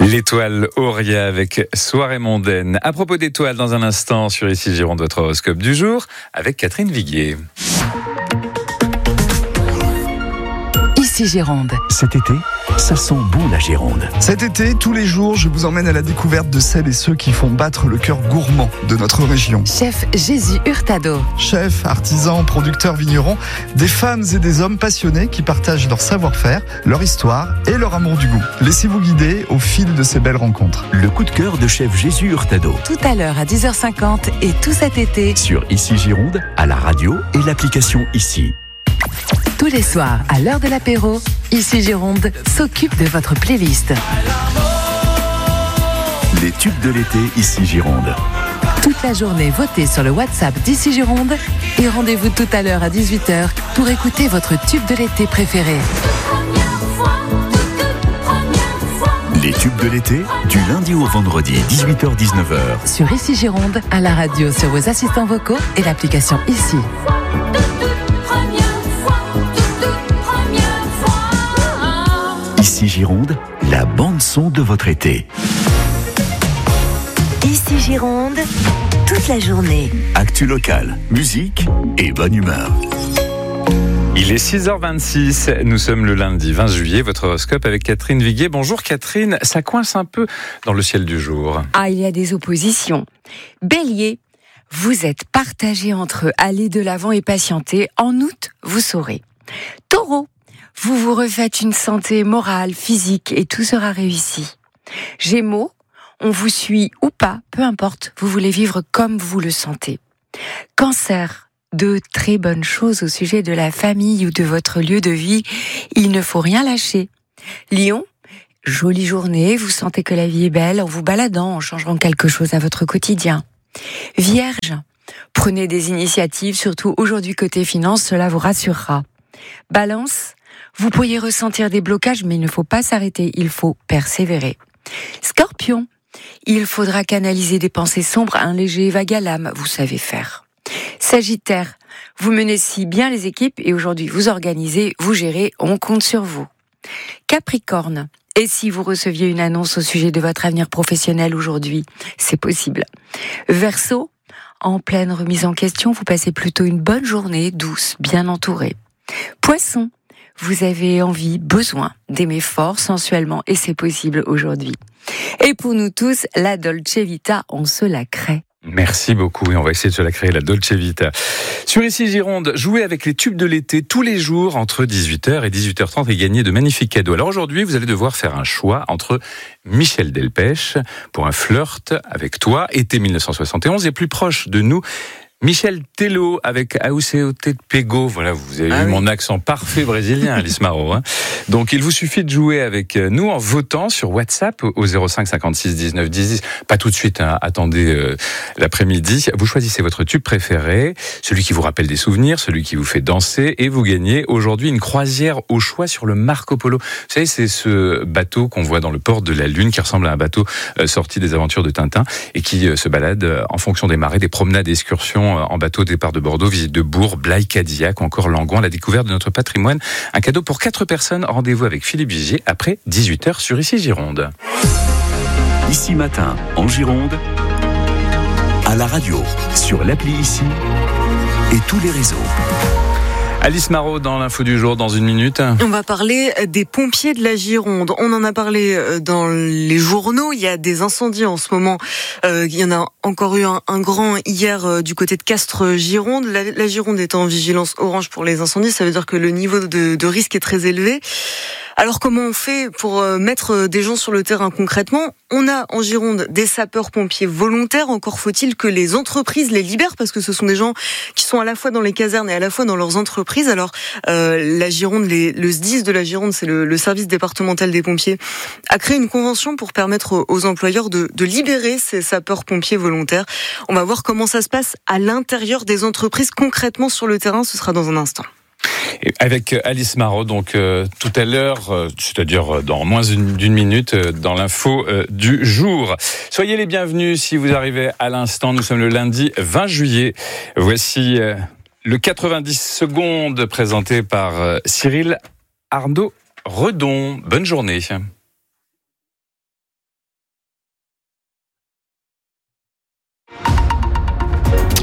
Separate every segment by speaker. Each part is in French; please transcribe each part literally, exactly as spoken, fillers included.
Speaker 1: L'étoile Auria avec Soirée mondaine. À propos d'étoiles, dans un instant, sur Ici Gironde, votre horoscope du jour, avec Catherine Viguier.
Speaker 2: Ici Gironde.
Speaker 3: Cet été, ça sent bon la Gironde.
Speaker 4: Cet été, tous les jours, je vous emmène à la découverte de celles et ceux qui font battre le cœur gourmand de notre région.
Speaker 2: Chef Jésus Hurtado.
Speaker 4: Chefs, artisans, producteurs, vignerons, des femmes et des hommes passionnés qui partagent leur savoir-faire, leur histoire et leur amour du goût. Laissez-vous guider au fil de ces belles rencontres.
Speaker 3: Le coup de cœur de chef Jésus Hurtado.
Speaker 2: Tout à l'heure à dix heures cinquante et tout cet été.
Speaker 3: Sur Ici Gironde, à la radio et l'application Ici.
Speaker 2: Tous les soirs, à l'heure de l'apéro, Ici Gironde s'occupe de votre playlist.
Speaker 3: Les tubes de l'été Ici Gironde.
Speaker 2: Toute la journée, votez sur le WhatsApp d'Ici Gironde et rendez-vous tout à l'heure à dix-huit heures pour écouter votre tube de l'été préféré.
Speaker 3: Les tubes de l'été, du lundi au vendredi, dix-huit heures dix-neuf heures.
Speaker 2: Sur Ici Gironde, à la radio, sur vos assistants vocaux et l'application Ici.
Speaker 3: Ici Gironde, la bande-son de votre été.
Speaker 5: Ici Gironde, toute la journée.
Speaker 3: Actu locale, musique et bonne humeur.
Speaker 1: Il est six heures vingt-six, nous sommes le lundi vingt juillet, votre horoscope avec Catherine Viguier. Bonjour Catherine, ça coince un peu dans le ciel du jour.
Speaker 6: Ah, il y a des oppositions. Bélier, vous êtes partagé entre aller de l'avant et patienter. En août, vous saurez. Taureau, vous vous refaites une santé morale, physique et tout sera réussi. Gémeaux, on vous suit ou pas, peu importe, vous voulez vivre comme vous le sentez. Cancer, de très bonnes choses au sujet de la famille ou de votre lieu de vie, il ne faut rien lâcher. Lion, jolie journée, vous sentez que la vie est belle en vous baladant, en changeant quelque chose à votre quotidien. Vierge, prenez des initiatives, surtout aujourd'hui côté finance, cela vous rassurera. Balance, vous pourriez ressentir des blocages, mais il ne faut pas s'arrêter, il faut persévérer. Scorpion, il faudra canaliser des pensées sombres à un léger vague à l'âme, vous savez faire. Sagittaire, vous menez si bien les équipes et aujourd'hui vous organisez, vous gérez, on compte sur vous. Capricorne, et si vous receviez une annonce au sujet de votre avenir professionnel aujourd'hui, c'est possible. Verseau, en pleine remise en question, vous passez plutôt une bonne journée, douce, bien entourée. Poisson, vous avez envie, besoin d'aimer fort, sensuellement, et c'est possible aujourd'hui. Et pour nous tous, la Dolce Vita, on se la crée.
Speaker 1: Merci beaucoup et on va essayer de se la créer, la Dolce Vita. Sur Ici Gironde, jouez avec les tubes de l'été tous les jours entre dix-huit heures et dix-huit heures trente et gagner de magnifiques cadeaux. Alors aujourd'hui, vous allez devoir faire un choix entre Michel Delpech pour un flirt avec toi, été mille neuf cent soixante et onze, et plus proche de nous, Michel Tello avec Auceote de Pego. Voilà, vous avez ah eu oui. Mon accent parfait brésilien, Alice Marot. Hein. Donc, il vous suffit de jouer avec nous en votant sur WhatsApp au zéro cinq cinquante-six dix-neuf dix. Pas tout de suite, hein, attendez euh, l'après-midi. Vous choisissez votre tube préféré, celui qui vous rappelle des souvenirs, celui qui vous fait danser, et vous gagnez aujourd'hui une croisière au choix sur le Marco Polo. Vous savez, c'est ce bateau qu'on voit dans le port de la Lune, qui ressemble à un bateau euh, sorti des aventures de Tintin, et qui euh, se balade euh, en fonction des marées, des promenades, excursions en bateau, départ de Bordeaux, visite de Bourg, Blaye, Cadillac ou encore Langon, la découverte de notre patrimoine. Un cadeau pour quatre personnes. Rendez-vous avec Philippe Vigier après dix-huit heures sur Ici Gironde.
Speaker 3: Ici matin, en Gironde, à la radio, sur l'appli Ici et tous les réseaux.
Speaker 1: Alice Marot dans l'info du jour dans une minute.
Speaker 7: On va parler des pompiers de la Gironde. On en a parlé dans les journaux. Il y a des incendies en ce moment. Euh, il y en a encore eu un, un grand hier euh, du côté de Castres-Gironde. La, la Gironde est en vigilance orange pour les incendies. Ça veut dire que le niveau de, de risque est très élevé. Alors comment on fait pour mettre des gens sur le terrain concrètement ? On a en Gironde des sapeurs-pompiers volontaires, encore faut-il que les entreprises les libèrent parce que ce sont des gens qui sont à la fois dans les casernes et à la fois dans leurs entreprises. Alors euh, la Gironde, les, le S D I S de la Gironde, c'est le, le service départemental des pompiers, a créé une convention pour permettre aux employeurs de, de libérer ces sapeurs-pompiers volontaires. On va voir comment ça se passe à l'intérieur des entreprises concrètement sur le terrain, ce sera dans un instant.
Speaker 1: Avec Alice Marot, donc euh, tout à l'heure, euh, c'est-à-dire dans moins d'une, d'une minute, euh, dans l'info euh, du jour. Soyez les bienvenus si vous arrivez à l'instant. Nous sommes le lundi vingt juillet. Voici euh, le quatre-vingt-dix secondes présenté par euh, Cyril Arnaud Redon. Bonne journée.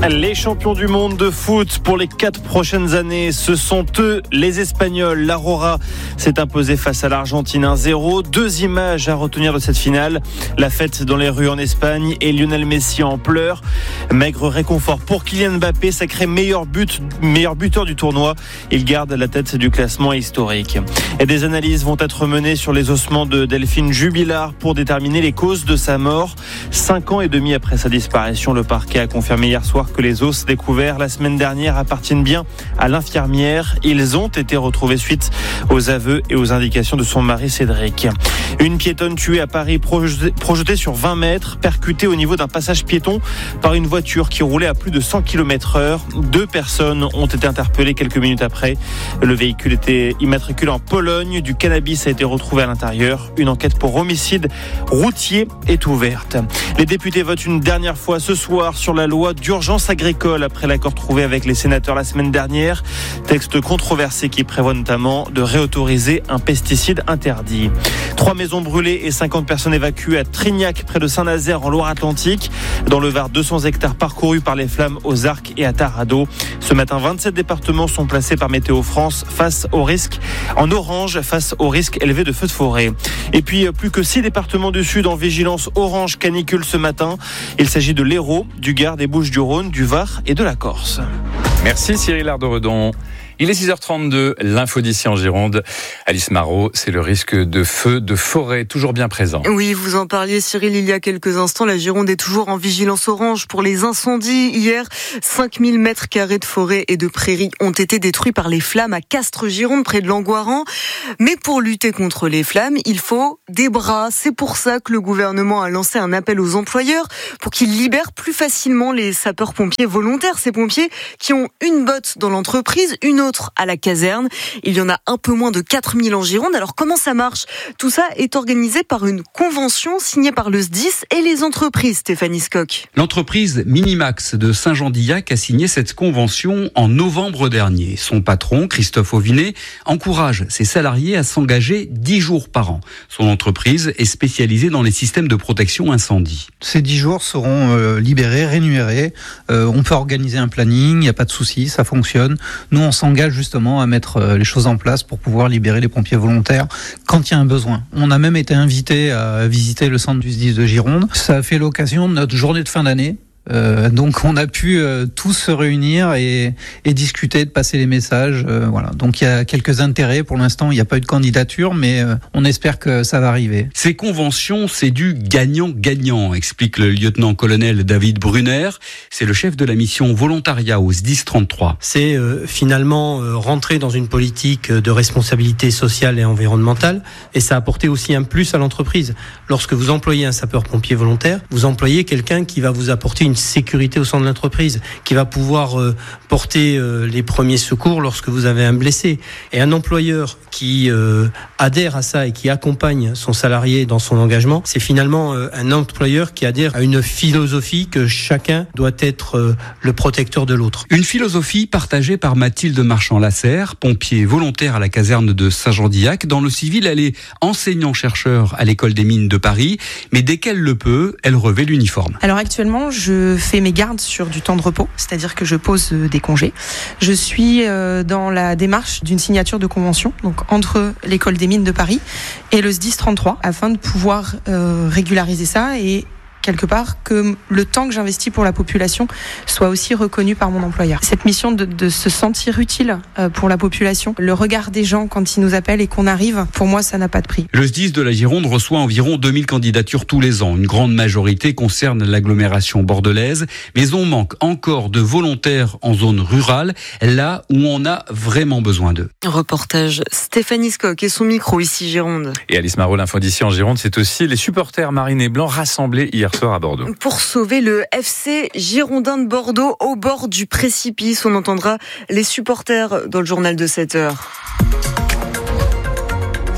Speaker 8: Les champions du monde de foot pour les quatre prochaines années, ce sont eux, les Espagnols. L'Aurora s'est imposée face à l'Argentine un zéro. Deux images à retenir de cette finale. La fête dans les rues en Espagne et Lionel Messi en pleurs. Maigre réconfort pour Kylian Mbappé, sacré meilleur, but, meilleur buteur du tournoi. Il garde la tête du classement historique. Et des analyses vont être menées sur les ossements de Delphine Jubilard pour déterminer les causes de sa mort. Cinq ans et demi après sa disparition, le parquet a confirmé hier soir que les os découverts la semaine dernière appartiennent bien à l'infirmière. Ils ont été retrouvés suite aux aveux et aux indications de son mari Cédric. Une piétonne tuée à Paris, projetée sur vingt mètres, percutée au niveau d'un passage piéton par une voiture qui roulait à plus de cent kilomètres heure. Deux personnes ont été interpellées quelques minutes après. Le véhicule était immatriculé en Pologne. Du cannabis a été retrouvé à l'intérieur. Une enquête pour homicide routier est ouverte. Les députés votent une dernière fois ce soir sur la loi d'urgence agricole après l'accord trouvé avec les sénateurs la semaine dernière. Texte controversé qui prévoit notamment de réautoriser un pesticide interdit. Trois maisons brûlées et cinquante personnes évacuées à Trignac, près de Saint-Nazaire en Loire-Atlantique. Dans le Var, deux cents hectares parcourus par les flammes aux Arcs et à Tarado. Ce matin, vingt-sept départements sont placés par Météo France face au risque, en orange, face au risque élevé de feux de forêt. Et puis, plus que six départements du Sud en vigilance orange canicule ce matin. Il s'agit de l'Hérault, du Gard, des Bouches-du-Rhône, du Var et de la Corse.
Speaker 1: Merci Cyril Ardoredon. Il est six heures trente-deux, l'info d'ici en Gironde. Alice Marot, c'est le risque de feu de forêt toujours bien présent.
Speaker 7: Oui, vous en parliez Cyril il y a quelques instants. La Gironde est toujours en vigilance orange pour les incendies. Hier, cinq mille mètres carrés de forêt et de prairies ont été détruits par les flammes à Castres-Gironde, près de Langoiran. Mais pour lutter contre les flammes, il faut des bras. C'est pour ça que le gouvernement a lancé un appel aux employeurs pour qu'ils libèrent plus facilement les sapeurs-pompiers volontaires. Ces pompiers qui ont une botte dans l'entreprise, une autre à la caserne. Il y en a un peu moins de quatre mille en Gironde. Alors comment ça marche ? Tout ça est organisé par une convention signée par le S D I S et les entreprises, Stéphanie Skock.
Speaker 9: L'entreprise Minimax de Saint-Jean-d'Illac a signé cette convention en novembre dernier. Son patron, Christophe Auvinet, encourage ses salariés à s'engager dix jours par an. Son entreprise est spécialisée dans les systèmes de protection incendie.
Speaker 10: Ces dix jours seront euh, libérés, rémunérés. Euh, on peut organiser un planning, il n'y a pas de souci, ça fonctionne. Nous, on s'engage justement à mettre les choses en place pour pouvoir libérer les pompiers volontaires quand il y a un besoin. On a même été invité à visiter le centre du S D I S de Gironde. Ça a fait l'occasion de notre journée de fin d'année. Euh, donc on a pu euh, tous se réunir et, et discuter, de passer les messages. Euh, voilà. Donc il y a quelques intérêts. Pour l'instant, il n'y a pas eu de candidature, mais euh, on espère que ça va arriver.
Speaker 9: Ces conventions, c'est du gagnant-gagnant, explique le lieutenant-colonel David Brunner. C'est le chef de la mission volontariat au S D I S trente-trois.
Speaker 11: C'est euh, finalement euh, rentrer dans une politique de responsabilité sociale et environnementale, et ça a apporté aussi un plus à l'entreprise. Lorsque vous employez un sapeur-pompier volontaire, vous employez quelqu'un qui va vous apporter une sécurité au sein de l'entreprise, qui va pouvoir euh, porter euh, les premiers secours lorsque vous avez un blessé. Et un employeur qui euh, adhère à ça et qui accompagne son salarié dans son engagement, c'est finalement euh, un employeur qui adhère à une philosophie que chacun doit être euh, le protecteur de l'autre.
Speaker 9: Une philosophie partagée par Mathilde Marchand-Lasserre, pompier volontaire à la caserne de Saint-Jean-d'Illac. Dans le civil, elle est enseignant-chercheur à l'école des mines de Paris, mais dès qu'elle le peut, elle revêt l'uniforme.
Speaker 12: Alors actuellement, je Je fais mes gardes sur du temps de repos, c'est-à-dire que je pose des congés. Je suis dans la démarche d'une signature de convention, donc entre l'école des mines de Paris et le S D I S trente-trois, afin de pouvoir euh, régulariser ça et quelque part que le temps que j'investis pour la population soit aussi reconnu par mon employeur. Cette mission de, de se sentir utile pour la population, le regard des gens quand ils nous appellent et qu'on arrive, pour moi ça n'a pas de prix.
Speaker 9: Le S D I S de la Gironde reçoit environ deux mille candidatures tous les ans. Une grande majorité concerne l'agglomération bordelaise, mais on manque encore de volontaires en zone rurale, là où on a vraiment besoin d'eux.
Speaker 7: Reportage Stéphanie Skock et son micro ici Gironde.
Speaker 1: Et Alice Marot, l'info d'ici en Gironde, c'est aussi les supporters marines et blancs rassemblés hier soir à Bordeaux.
Speaker 7: Pour sauver le F C Girondin de Bordeaux au bord du précipice, on entendra les supporters dans le journal de sept heures.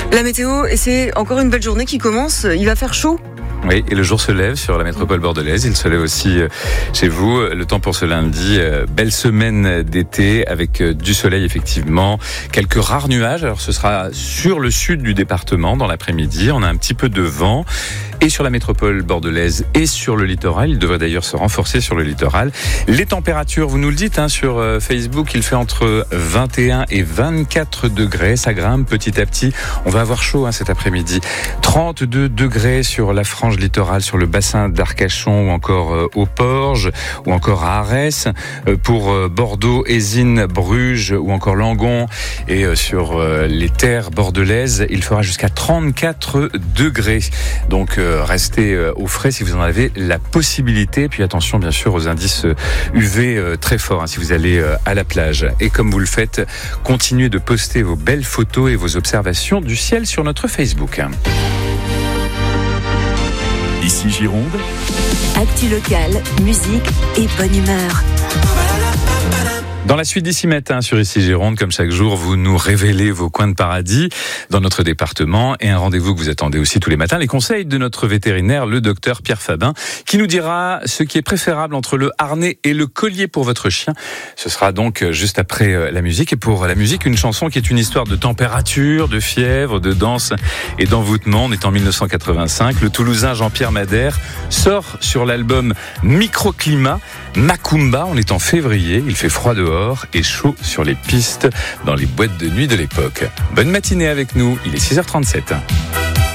Speaker 7: La météo, et c'est encore une belle journée qui commence. Il va faire chaud.
Speaker 1: Oui, et le jour se lève sur la métropole bordelaise. Il se lève aussi chez vous. Le temps pour ce lundi, belle semaine d'été avec du soleil effectivement. Quelques rares nuages. Alors ce sera sur le sud du département dans l'après-midi. On a un petit peu de vent. Et sur la métropole bordelaise et sur le littoral. Il devrait d'ailleurs se renforcer sur le littoral. Les températures, vous nous le dites hein, sur Facebook, il fait entre vingt et un et vingt-quatre degrés. Ça grimpe petit à petit. On va avoir chaud hein, cet après-midi. trente-deux degrés sur la frange littorale, sur le bassin d'Arcachon ou encore euh, au Porge ou encore à Arès. Euh, pour euh, Bordeaux, Ézines, Bruges ou encore Langon. Et euh, sur euh, les terres bordelaises, il fera jusqu'à trente-quatre degrés. Donc, euh, restez au frais si vous en avez la possibilité. Puis attention bien sûr aux indices U V très forts hein, si vous allez à la plage. Et comme vous le faites, continuez de poster vos belles photos et vos observations du ciel sur notre Facebook.
Speaker 3: Ici Gironde.
Speaker 5: Actu locale, musique et bonne humeur.
Speaker 1: Dans la suite d'ici matin sur Ici Gironde, comme chaque jour, vous nous révélez vos coins de paradis dans notre département et un rendez-vous que vous attendez aussi tous les matins, les conseils de notre vétérinaire, le docteur Pierre Fabin, qui nous dira ce qui est préférable entre le harnais et le collier pour votre chien. Ce sera donc juste après la musique. Et pour la musique, une chanson qui est une histoire de température, de fièvre, de danse et d'envoûtement. On est en dix-neuf cent quatre-vingt-cinq. Le Toulousain Jean-Pierre Madère sort sur l'album Microclimat, Macumba. On est en février, il fait froid dehors et chaud sur les pistes dans les boîtes de nuit de l'époque. Bonne matinée avec nous, il est six heures trente-sept.